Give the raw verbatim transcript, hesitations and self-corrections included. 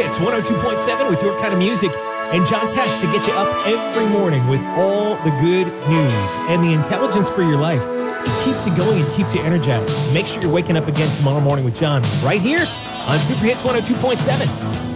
Hits one oh two point seven with your kind of music. And John Tesh to get you up every morning with all the good news and the intelligence for your life. It keeps you going and keeps you energized. Make sure you're waking up again tomorrow morning with John right here on Super Hits one oh two point seven.